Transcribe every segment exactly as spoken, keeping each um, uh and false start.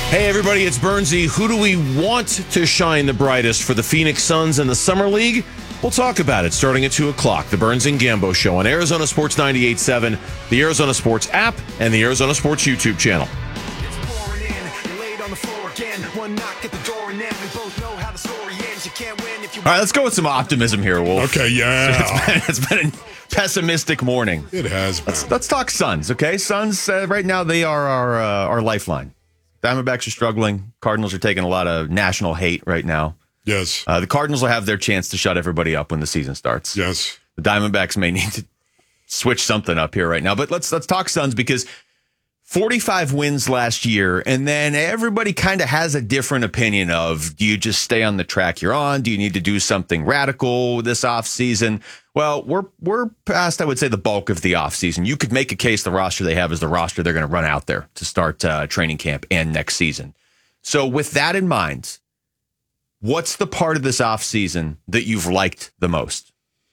Hey, everybody, it's Bernsey. Who do we want to shine the brightest for the Phoenix Suns in the Summer League? We'll talk about it starting at two o'clock. The Burns and Gambo Show on Arizona Sports ninety-eight point seven, the Arizona Sports app, and the Arizona Sports YouTube channel. All right, let's go with some optimism here, Wolf. Okay, yeah. It's been, it's been a pessimistic morning. It has been. Let's, let's talk Suns, okay? Suns, uh, right now, they are our, uh, our lifeline. Diamondbacks are struggling. Cardinals are taking a lot of national hate right now. Yes. Uh, the Cardinals will have their chance to shut everybody up when the season starts. Yes. The Diamondbacks may need to switch something up here right now. But let's let's talk Suns, because forty-five wins last year, and then everybody kind of has a different opinion of, do you just stay on the track you're on? Do you need to do something radical this offseason? Well, we're we're past, I would say, the bulk of the offseason. You could make a case the roster they have is the roster they're going to run out there to start uh, training camp and next season. So with that in mind, what's the part of this offseason that you've liked the most?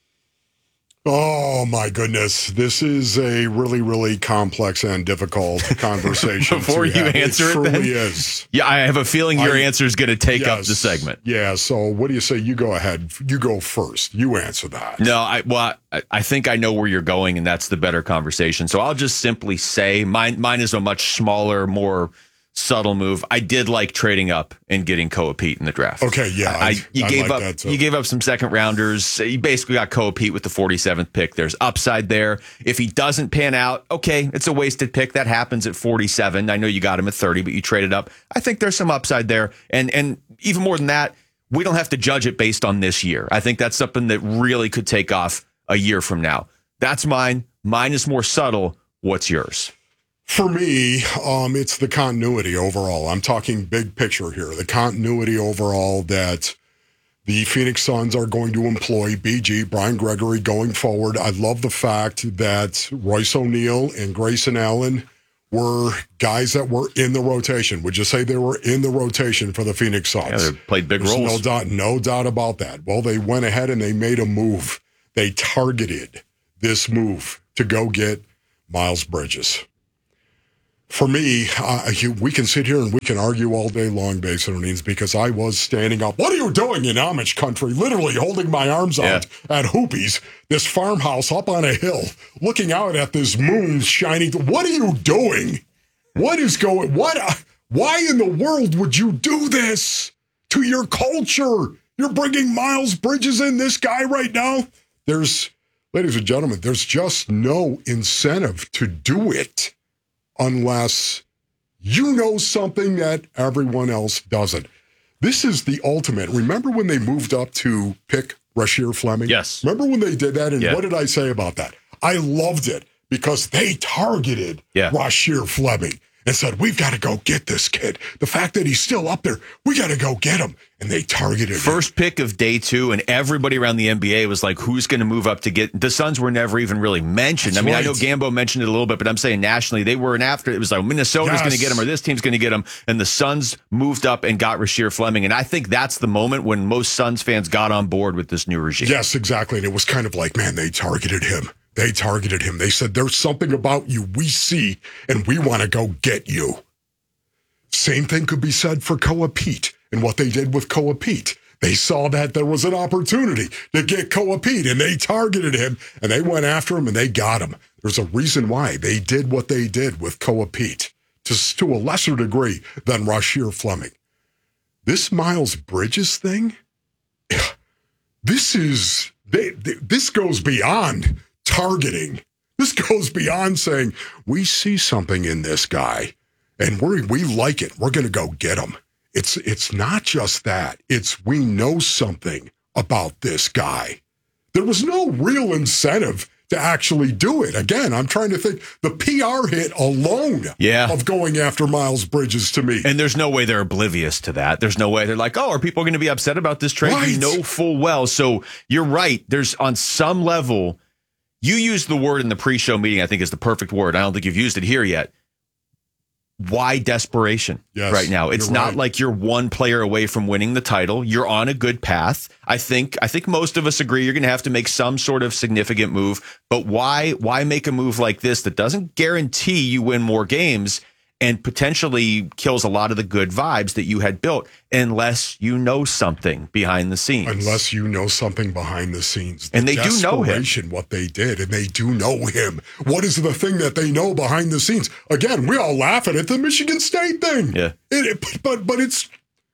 Oh, my goodness. This is a really, really complex and difficult conversation. Before you have. answer it, it then? truly is. Yeah, I have a feeling your I, answer is going to take yes, up the segment. Yeah, so what do you say? You go ahead. You go first. You answer that. No, I well, I, I think I know where you're going, and that's the better conversation. So I'll just simply say mine, mine is a much smaller, more subtle move. I did like trading up and getting Koa Pete in the draft. Okay, yeah. I, I, you I gave like up that too. you gave up some second rounders. You basically got Koa Pete with the forty-seventh pick. There's upside there. If he doesn't pan out, okay, it's a wasted pick. That happens at forty-seven. I know you got him at thirty, but you traded up. I think there's some upside there. And and even more than that, we don't have to judge it based on this year. I think that's something that really could take off a year from now. That's mine. Mine is more subtle. What's yours? For me, um, it's the continuity overall. I'm talking big picture here. The continuity overall that the Phoenix Suns are going to employ B G, Brian Gregory, going forward. I love the fact that Royce O'Neal and Grayson Allen were guys that were in the rotation. Would you say they were in the rotation for the Phoenix Suns? Yeah, they played big There's roles. No doubt, no doubt about that. Well, they went ahead and they made a move. They targeted this move to go get Miles Bridges. For me, uh, we can sit here and we can argue all day long, Basinonines, because I was standing up. What are you doing in Amish country? Literally holding my arms yeah. out at Hoopie's, this farmhouse up on a hill, looking out at this moon shining. What are you doing? What is going? What? Uh, why in the world would you do this to your culture? You're bringing Miles Bridges in, this guy right now. There's, ladies and gentlemen, there's just no incentive to do it, unless you know something that everyone else doesn't. This is the ultimate. Remember when they moved up to pick Rasheer Fleming? Yes. Remember when they did that? And yeah. what did I say about that? I loved it because they targeted yeah. Rasheer Fleming and said, we've got to go get this kid. The fact that he's still up there, we got to go get him. And they targeted First him. pick of day two, and everybody around the N B A was like, who's going to move up to get... The Suns were never even really mentioned. That's I mean, right. I know Gambo mentioned it a little bit, but I'm saying nationally, they were an after... It was like, Minnesota's Yes. going to get him, or this team's going to get him, and the Suns moved up and got Rasheer Fleming, and I think that's the moment when most Suns fans got on board with this new regime. Yes, exactly. And it was kind of like, man, they targeted him. They targeted him. They said, there's something about you we see, and we want to go get you. Same thing could be said for Koa Pete and what they did with Koa Pete. They saw that there was an opportunity to get Koa Pete, and they targeted him, and they went after him, and they got him. There's a reason why they did what they did with Koa Pete, to, to a lesser degree than Rasheer Fleming. This Miles Bridges thing, this is they, they, this goes beyond targeting. This goes beyond saying, we see something in this guy, and we we like it. We're going to go get him. It's it's not just that. It's we know something about this guy. There was no real incentive to actually do it. Again, I'm trying to think. The P R hit alone yeah. of going after Miles Bridges to me. And there's no way they're oblivious to that. There's no way they're like, oh, are people going to be upset about this trade? Right. We know full well. So you're right. There's on some level, you used the word in the pre-show meeting, I think is the perfect word. I don't think you've used it here yet. Why desperation yes, right now? It's not right. like you're one player away from winning the title. You're on a good path. I think I think most of us agree you're going to have to make some sort of significant move. But why why make a move like this that doesn't guarantee you win more games and potentially kills a lot of the good vibes that you had built unless you know something behind the scenes. Unless you know something behind the scenes. The and they do know him. What they did, and they do know him. What is the thing that they know behind the scenes? Again, we all laugh at it, the Michigan State thing. Yeah. It, it, but but it's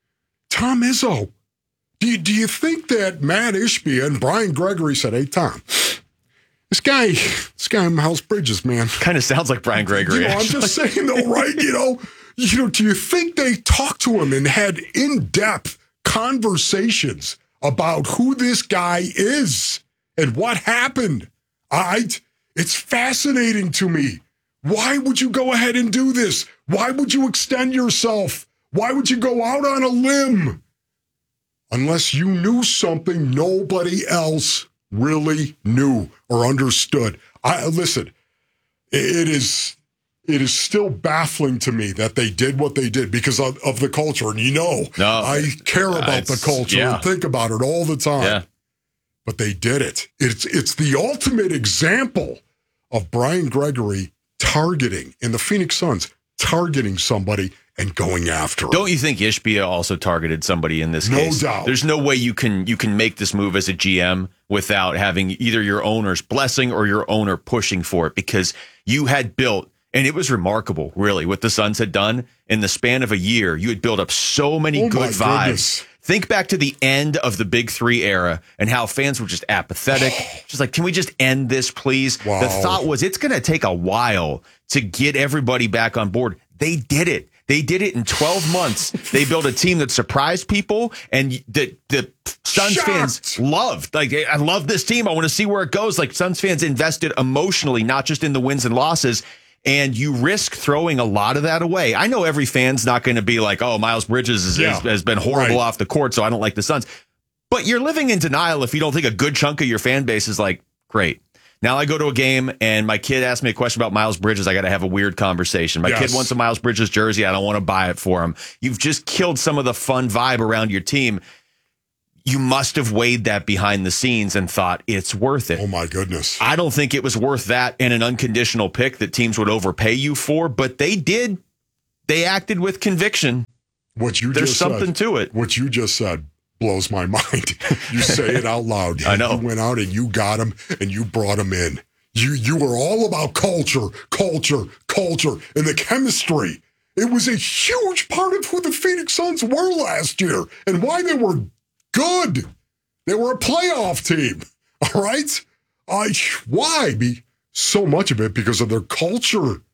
Tom Izzo. Do you, do you think that Matt Ishbia and Brian Gregory said, hey, Tom, this guy, this guy Miles Bridges, man. Kind of sounds like Brian Gregory. You know, I'm just saying, though, right? You know, you know, do you think they talked to him and had in-depth conversations about who this guy is and what happened? I, it's fascinating to me. Why would you go ahead and do this? Why would you extend yourself? Why would you go out on a limb? Unless you knew something nobody else really knew or understood. I listen, it is it is still baffling to me that they did what they did because of, of the culture. And you know, no, I care about uh, the culture yeah. and think about it all the time. Yeah. But they did it. It's it's the ultimate example of Brian Gregory targeting, and the Phoenix Suns targeting somebody and going after him. Don't you think Ishbia also targeted somebody in this No case? doubt. There's no way you can you can make this move as a G M without having either your owner's blessing or your owner pushing for it, because you had built, and it was remarkable, really, what the Suns had done in the span of a year. You had built up so many Oh, good my vibes. goodness. Think back to the end of the Big Three era and how fans were just apathetic. Just like, can we just end this, please? Wow. The thought was it's going to take a while to get everybody back on board. They did it. They did it in twelve months. They built a team that surprised people, and the the Suns Shocked. fans loved. Like, I love this team. I want to see where it goes. Like, Suns fans invested emotionally, not just in the wins and losses. And you risk throwing a lot of that away. I know every fan's not going to be like, oh, Miles Bridges is, Yeah. is, has been horrible Right. off the court, so I don't like the Suns. But you're living in denial if you don't think a good chunk of your fan base is like, great. Now I go to a game and my kid asks me a question about Miles Bridges. I got to have a weird conversation. My Yes. kid wants a Miles Bridges jersey. I don't want to buy it for him. You've just killed some of the fun vibe around your team. You must have weighed that behind the scenes and thought it's worth it. Oh, my goodness. I don't think it was worth that and an unconditional pick that teams would overpay you for, but they did. They acted with conviction. What you There's just something said, to it. What you just said blows my mind. You say it out loud. I know. You went out and you got him and you brought him in. You you were all about culture, culture, culture, and the chemistry. It was a huge part of who the Phoenix Suns were last year and why they were good. They were a playoff team. All right? I why? Be so much of it because of their culture.